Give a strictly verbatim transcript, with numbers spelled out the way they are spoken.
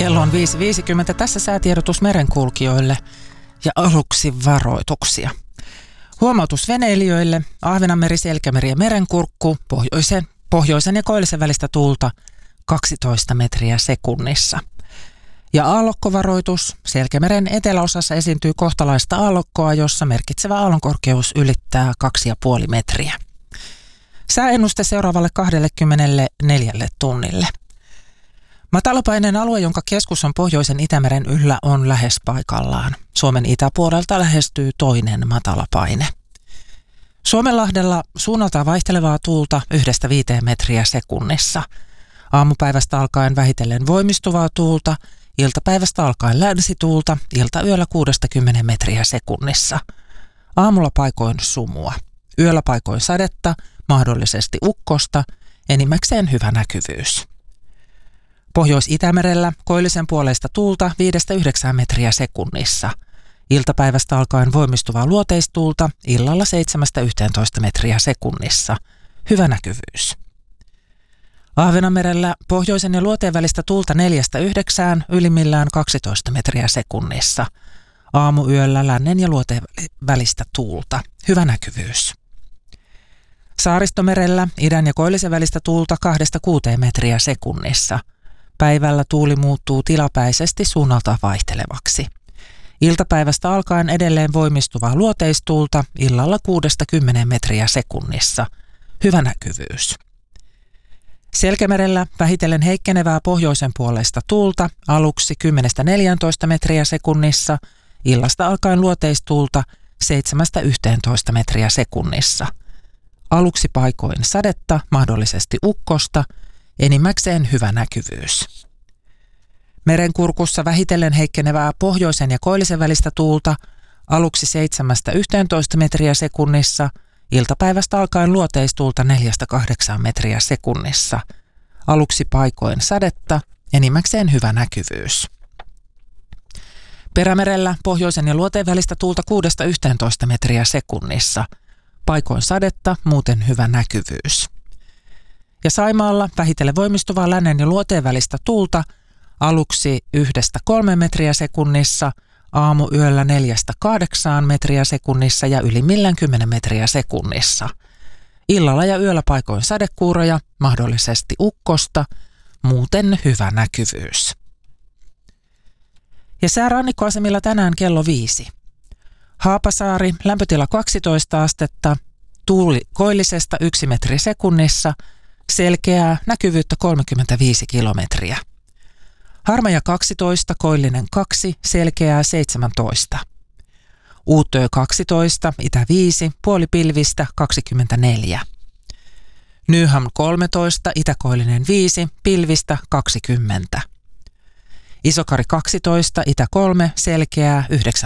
Kello on viisi viisikymmentä. Tässä säätiedotus merenkulkijoille ja aluksi varoituksia. Huomautus veneilijöille. Ahvenanmeri, Selkämeri ja Merenkurkku. Pohjoisen, pohjoisen ja koillisen välistä tuulta kaksitoista metriä sekunnissa. Ja aallokkovaroitus. Selkämeren eteläosassa esiintyy kohtalaista aallokkoa, jossa merkitsevä aallonkorkeus ylittää kaksi pilkku viisi metriä. Sääennuste seuraavalle kaksikymmentäneljä tunnille. Matalapaineen alue, jonka keskus on pohjoisen Itämeren yllä, on lähes paikallaan. Suomen itäpuolelta lähestyy toinen matalapaine. Suomenlahdella suunnaltaan vaihtelevaa tuulta yhdestä viiteen metriä sekunnissa. Aamupäivästä alkaen vähitellen voimistuvaa tuulta, iltapäivästä alkaen länsituulta, iltayöllä kuudesta kymmeneen metriä sekunnissa. Aamulla paikoin sumua, yöllä paikoin sadetta, mahdollisesti ukkosta, enimmäkseen hyvä näkyvyys. Pohjois-Itämerellä koillisen puoleista tuulta viidestä yhdeksään metriä sekunnissa. Iltapäivästä alkaen voimistuvaa luoteistuulta, illalla seitsemästä yhteentoista metriä sekunnissa. Hyvä näkyvyys. Ahvenanmerellä pohjoisen ja luoteen välistä tuulta neljästä yhdeksään, ylimmillään kaksitoista metriä sekunnissa. Aamuyöllä lännen ja luoteen välistä tuulta. Hyvä näkyvyys. Saaristomerellä idän ja koillisen välistä tuulta kahdesta kuuteen metriä sekunnissa. Päivällä tuuli muuttuu tilapäisesti suunnalta vaihtelevaksi. Iltapäivästä alkaen edelleen voimistuvaa luoteistuulta, illalla kuudesta kymmeneen metriä sekunnissa. Hyvä näkyvyys. Selkämerellä vähitellen heikkenevää pohjoisen puoleista tuulta, aluksi kymmenestä neljääntoista metriä sekunnissa, illasta alkaen luoteistuulta seitsemästä yhteentoista metriä sekunnissa. Aluksi paikoin sadetta, mahdollisesti ukkosta, enimmäkseen hyvä näkyvyys. Merenkurkussa vähitellen heikkenevää pohjoisen ja koillisen välistä tuulta, aluksi seitsemästä yhteentoista metriä sekunnissa, iltapäivästä alkaen luoteistuulta neljästä kahdeksaan metriä sekunnissa. Aluksi paikoin sadetta, enimmäkseen hyvä näkyvyys. Perämerellä pohjoisen ja luoteen välistä tuulta kuudesta yhteentoista metriä sekunnissa. Paikoin sadetta, muuten hyvä näkyvyys. Ja Saimaalla vähitellen voimistuvaa lännen ja luoteen välistä tuulta, aluksi yhdestä kolme metriä sekunnissa, aamuyöllä neljästä kahdeksaan metriä sekunnissa ja ylimmillään kymmenen metriä sekunnissa. Illalla ja yöllä paikoin sadekuuroja, mahdollisesti ukkosta, muuten hyvä näkyvyys. Ja sää rannikkoasemilla tänään kello viisi. Haapasaari, lämpötila kaksitoista astetta, tuuli koillisesta yksi metri sekunnissa, selkeää, näkyvyyttä kolmekymmentäviisi kilometriä. Harmaja kaksitoista, koillinen kaksi, selkeää seitsemäntoista. Uutö kaksitoista, itä viisi, puolipilvistä kaksikymmentäneljä. Nyham kolmetoista, itäkoillinen viisi, pilvistä kaksikymmentä. Isokari kaksitoista, itä kolme, selkeää yhdeksäntoista.